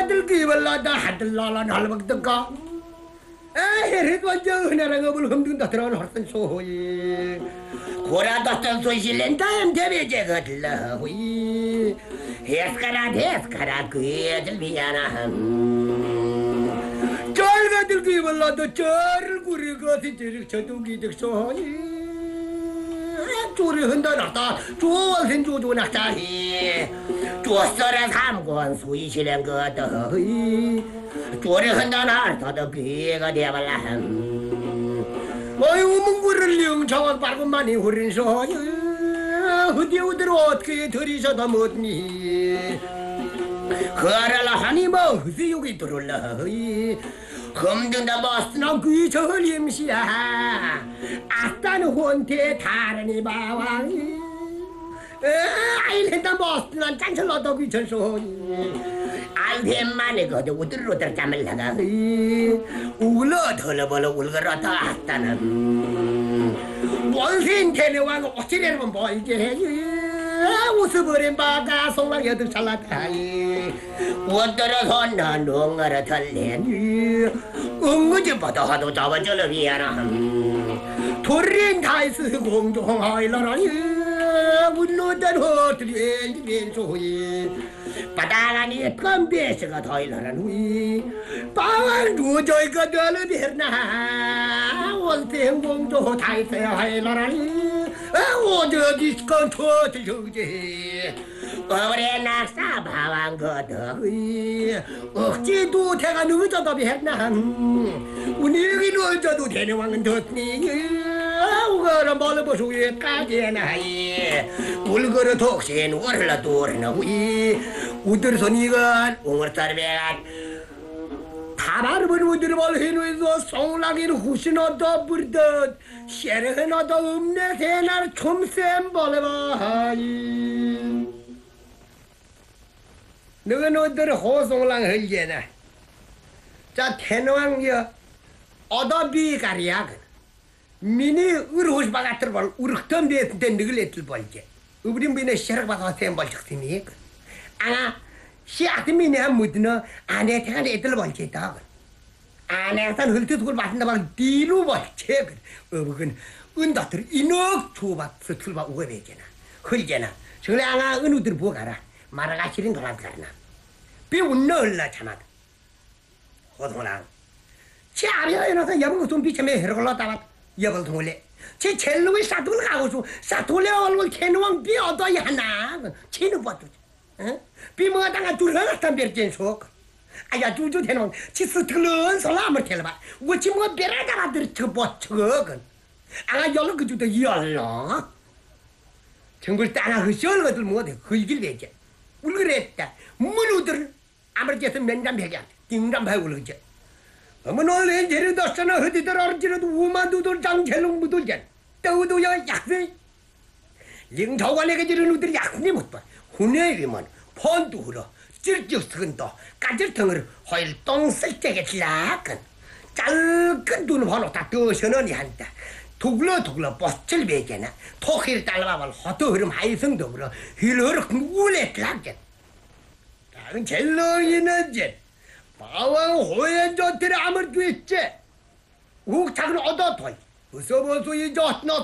가들 기발라다 하들라라 날먹든가 헤릿 완전 흔해랑 업을 흠든다 들어간 헐슨 소호이 고라뒀던 소실렌다엠 대비제가 들라호이 헤스카라 그애들 미안함 쩔가들 기발라다 쩔을 구리거지 저릭 저두기득 소호이 쪼리 흔다놨다 쪼원생 쪼쪼낙자히 쪼서라 삼권 수이실행 거더이 쪼리 흔다놨다도 귀가 되발라 어이 우문구를 영창원 빨고 많이 후린소 어디 어디로 어떻게 들이셔도 못니 그라라 하니 뭐 어디 여기 들어올라 험든다 버스나 귀절 임시야 아따는 혼태 다르니 바왕이 아이랜다 버스나 짠철러도 귀절 소니 알템만에 거도 우들우들 잠을 나가 울어 덜어버려 울거라다 아따는 원신 태네왕 어찌래면 멀게 웃어버린 바가 송랑 여덟 잘났다이 원더러 난 농어를 털래니 응어지보다 하도 잡아줘라 미안함 돌린 다이스 공종하일라라니 운노단 허들이 왼소이 바다가니 껌베스가 더일라란 후이 빵을 누저이가 되는 베르나 원생 공조 다이스 하일라라니 오저디 컨트롤 저기 어레 낙사 바왕 거더이 억지도 대가 늦어도 했나 우리기 늦어도 되는 왕은 덧니 우거라 멀어보수에 까지나이 울거라 독신 월라 도르나 우이 우들선이건 웅얼살배간 다바르버리 우들벌 해놓이서 송랑이는 후신어도 부르듯 셰르해너도 없네 새날 촘센 벌레바이 너는 어들 호송랑 흘게나 자 태노왕여 어더비가리야 미니 으르호시바 같은 걸 우르크던 데인데 너를 애들 벌게 우리 미네 셰르바가 셈 벌적시니 아나 시아트미네 한 무드너 아내 태간 애들 벌게다 아내산 흘트두고 맞는다 막 뒤로 벌게 어버근 은다들 이넉 주ባት 스틀바 우거베게나 흘게나 정래 아가 은우들 보가라 말아가 싫은 거란 가나 비 운너 흘러 참아 호동랑 치 아래가 일어나서 여보고 좀 비참해 헤러걸렀다 여벌 동을래 제 젤로에 사돌 가고서 사돌래 얼굴 캐노왕 비 얻어야 하나 치는 것도 비 뭐가 당가 둘러갔단 별진속 아야 주주 대놈 치스 틀은 설라물 텔봐 우치 뭐 베라다가 들쳐 버쳐건 아가 열로 그 주도 열로 정글 땅아 흐시얼 것들 뭐돼 흘길 배제 울그랬다 물우들 아무렇게서 맨담 배게 띵담 배 울그제 어머 너는 제르도스나 흐디들 어르지라도 우만두들 장젤롱 무들젠 떠우도야 약세 링저관에게 지른 우들이 약분이 못봐 후내위면 폰도 흘어 찔찔스근도 까질텅을 허일 똥쓸때게 지라건 짧은 눈 번호 다 떠셔너니 한다 독러 버스를 배게나 토키를 딸라봐발 허도 흐름 하이성도 그러 힐러르 우레ట్లా게 다른 젤롱이는 제 바왕 호연 조트를 아무리 됐지 욱 작은 얻어토이 어서 보소 이 조트너